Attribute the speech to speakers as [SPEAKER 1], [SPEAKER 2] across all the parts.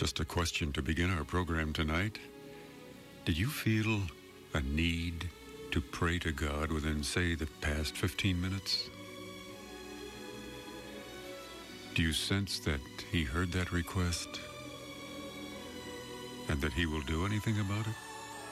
[SPEAKER 1] Just a question to begin our program tonight. Did you feel a need to pray to God within, say, the past 15 minutes? Do you sense that He heard that request and that He will do anything about it?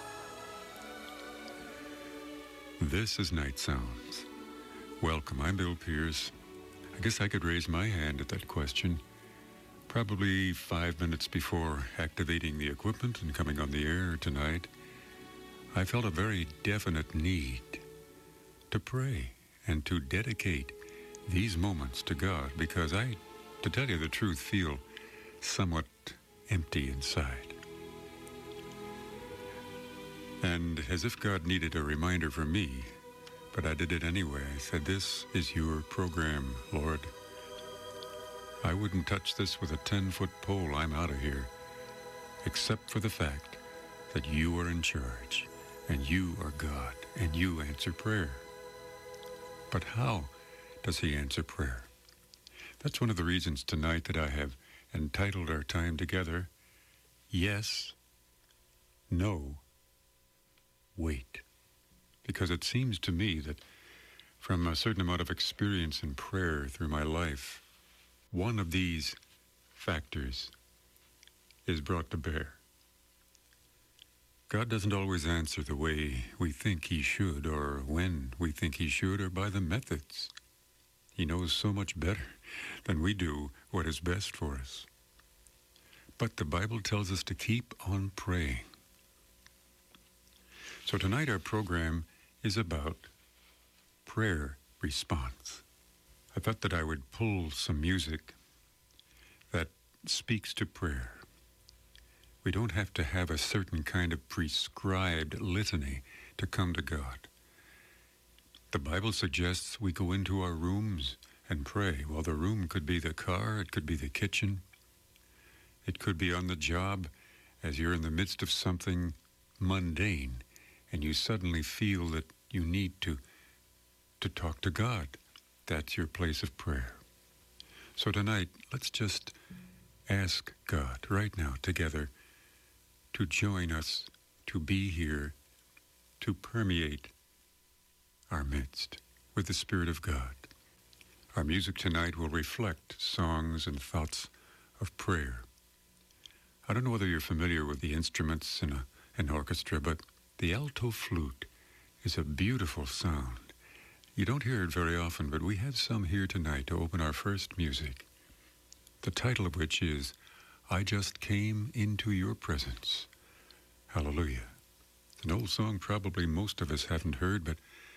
[SPEAKER 1] This is Night Sounds. Welcome, I'm Bill Pierce. I guess I could raise my hand at that question. Probably 5 minutes before activating the equipment and coming on the air tonight, I felt a very definite need to pray and to dedicate these moments to God because I, to tell you the truth, feel somewhat empty inside. And as if God needed a reminder from me, but I did it anyway. I said, "This is your program, Lord. I wouldn't touch this with a 10-foot pole. I'm out of here, except for the fact that you are in charge, and you are God, and you answer prayer." But how does He answer prayer? That's one of the reasons tonight that I have entitled our time together, Yes, No, Wait. Because it seems to me that from a certain amount of experience in prayer through my life, one of these factors is brought to bear. God doesn't always answer the way we think He should, or when we think He should, or by the methods. He knows so much better than we do what is best for us. But the Bible tells us to keep on praying. So tonight our program is about prayer response. I thought that I would pull some music that speaks to prayer. We don't have to have a certain kind of prescribed litany to come to God. The Bible suggests we go into our rooms and pray. Well, the room could be the car, it could be the kitchen, it could be on the job as you're in the midst of something mundane and you suddenly feel that you need to talk to God. That's your place of prayer. So tonight, let's just ask God right now together to join us, to be here, to permeate our midst with the Spirit of God. Our music tonight will reflect songs and thoughts of prayer. I don't know whether you're familiar with the instruments in an orchestra, but the alto flute is a beautiful sound. You don't hear it very often, but we have some here tonight to open our first music, the title of which is, I Just Came Into Your Presence. Hallelujah. It's an old song probably most of us haven't heard, but